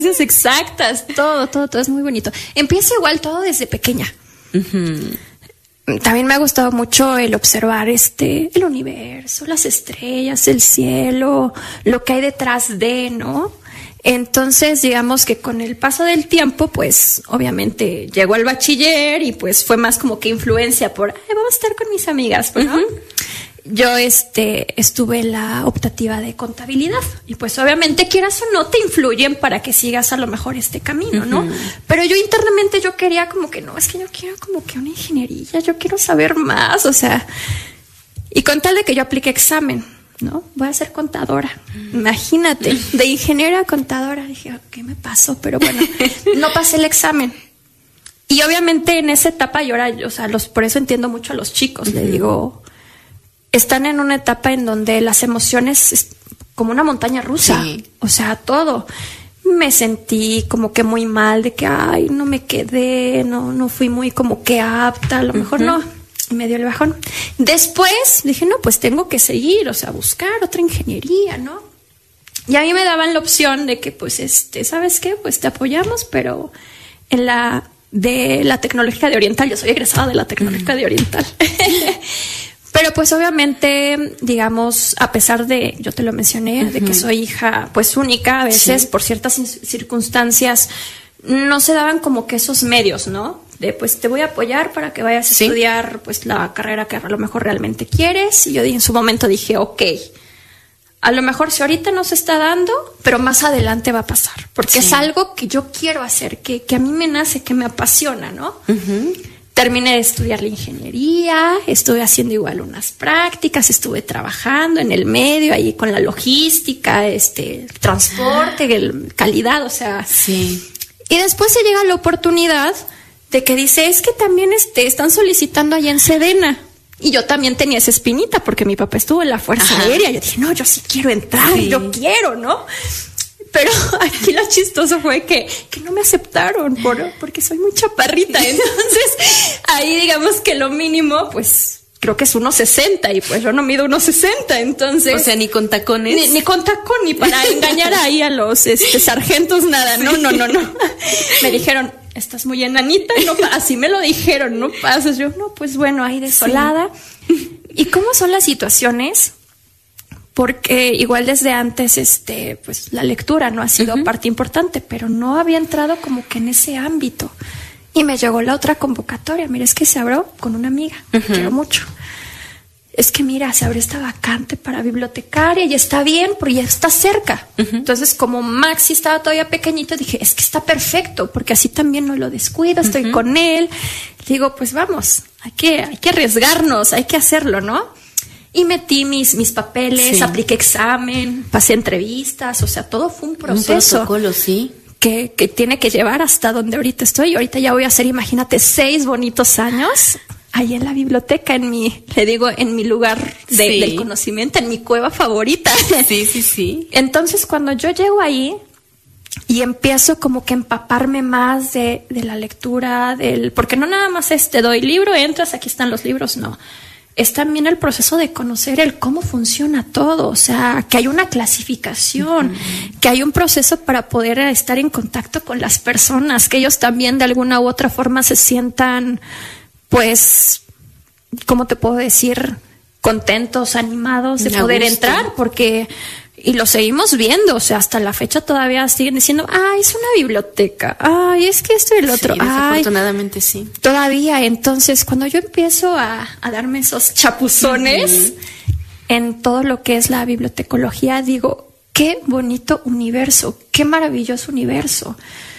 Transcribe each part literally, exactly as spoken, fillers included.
exactas, todo, todo, todo es muy bonito. Empieza igual todo desde pequeña. Uh-huh. También me ha gustado mucho el observar este, el universo, las estrellas, el cielo, lo que hay detrás de, ¿no? Entonces, digamos que con el paso del tiempo, pues, obviamente llegó al bachiller y pues fue más como que influencia por, ay, vamos a estar con mis amigas, ¿no? Uh-huh. Yo este estuve en la optativa de contabilidad y pues obviamente quieras o no te influyen para que sigas a lo mejor este camino, ¿no? Uh-huh. Pero yo internamente yo quería como que no, es que yo quiero como que una ingeniería, yo quiero saber más, o sea, y con tal de que yo aplique examen, ¿no? Voy a ser contadora, uh-huh. Imagínate, de ingeniera a contadora, dije, ¿qué me pasó? Pero bueno, no pasé el examen. Y obviamente en esa etapa yo era, o sea, los, por eso entiendo mucho a los chicos, uh-huh. Le digo, están en una etapa en donde las emociones es como una montaña rusa, sí. O sea, todo. Me sentí como que muy mal de que, ay, no me quedé, no, no fui muy como que apta, a lo mejor uh-huh. No, me dio el bajón. Después dije, no, pues tengo que seguir, o sea, buscar otra ingeniería, ¿no? Y a mí me daban la opción de que, pues, este, ¿sabes qué? Pues te apoyamos, pero en la de la tecnológica de Oriental, yo soy egresada de la tecnológica uh-huh. de Oriental. Pero pues obviamente, digamos, a pesar de, yo te lo mencioné, uh-huh. de que soy hija pues única, a veces sí. Por ciertas circunstancias no se daban como que esos medios, ¿no? De pues te voy a apoyar para que vayas a ¿Sí? estudiar pues la carrera que a lo mejor realmente quieres. Y yo en su momento dije, ok, a lo mejor si ahorita no se está dando, pero más adelante va a pasar. Porque sí. Es algo que yo quiero hacer, que, que a mí me nace, que me apasiona, ¿no? Uh-huh. Terminé de estudiar la ingeniería, estuve haciendo igual unas prácticas, estuve trabajando en el medio, ahí con la logística, este, el transporte, el, calidad, o sea. Sí. Y después se llega la oportunidad de que dice, es que también este, están solicitando allá en Sedena. Y yo también tenía esa espinita porque mi papá estuvo en la Fuerza Ajá. Aérea. Yo dije, no, yo sí quiero entrar, sí. Yo quiero, ¿no? Pero aquí lo chistoso fue que, que no me aceptaron por, porque soy muy chaparrita. Entonces, ahí digamos que lo mínimo, pues, creo que es uno sesenta y pues yo no mido uno sesenta. Entonces... O sea, ni con tacones. Ni, ni con tacón, ni para engañar ahí a los este, sargentos, nada. Sí. No, no, no, no. Me dijeron, estás muy enanita. No, así me lo dijeron, no pasas. Yo, no, pues bueno, ahí desolada. Sí. ¿Y cómo son las situaciones? Porque igual desde antes, este, pues la lectura no ha sido uh-huh. parte importante, pero no había entrado como que en ese ámbito. Y me llegó la otra convocatoria. Mira, es que se abrió con una amiga, uh-huh. que quiero mucho. Es que mira, se abrió esta vacante para bibliotecaria y está bien, porque ya está cerca. Uh-huh. Entonces, como Maxi estaba todavía pequeñito, dije, es que está perfecto, porque así también no lo descuido, estoy uh-huh. con él. Digo, pues vamos, hay que, hay que arriesgarnos, hay que hacerlo, ¿no? Y metí mis, mis papeles, sí. Apliqué examen, pasé entrevistas, o sea, todo fue un proceso. Un protocolo, sí. Que, que tiene que llevar hasta donde ahorita estoy. Ahorita ya voy a hacer, imagínate, seis bonitos años ahí en la biblioteca, en mi, le digo, en mi lugar de, sí. del conocimiento, en mi cueva favorita. Sí, sí, sí. Entonces, cuando yo llego ahí y empiezo como que a empaparme más de, de la lectura, del, porque no nada más es, te doy libro, entras, aquí están los libros, no. Es también el proceso de conocer el cómo funciona todo, o sea, que hay una clasificación, uh-huh. que hay un proceso para poder estar en contacto con las personas, que ellos también de alguna u otra forma se sientan, pues, ¿cómo te puedo decir? Contentos, animados de poder entrar, porque... Y lo seguimos viendo, o sea, hasta la fecha todavía siguen diciendo, ay, es una biblioteca, ay, es que esto y el otro. Sí, ay, desafortunadamente sí. Todavía, entonces, cuando yo empiezo a, a darme esos chapuzones uh-huh. en todo lo que es la bibliotecología, digo, qué bonito universo, qué maravilloso universo,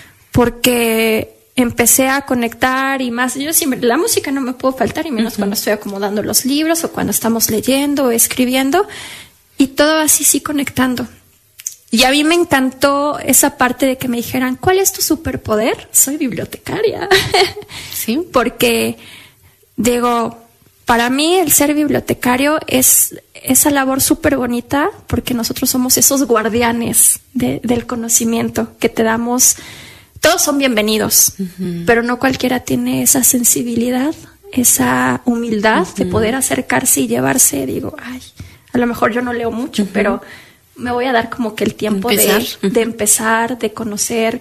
porque empecé a conectar y más, yo siempre, la música no me puedo faltar, y menos uh-huh. cuando estoy acomodando los libros o cuando estamos leyendo o escribiendo. Y todo así, sí, conectando. Y a mí me encantó esa parte de que me dijeran, ¿cuál es tu superpoder? Soy bibliotecaria. Sí. Porque, digo, para mí el ser bibliotecario es esa labor súper bonita, porque nosotros somos esos guardianes de, del conocimiento que te damos. Todos son bienvenidos, uh-huh. pero no cualquiera tiene esa sensibilidad, esa humildad uh-huh. de poder acercarse y llevarse, digo, ay... A lo mejor yo no leo mucho, uh-huh. pero me voy a dar como que el tiempo Empezar. de, de empezar, de conocer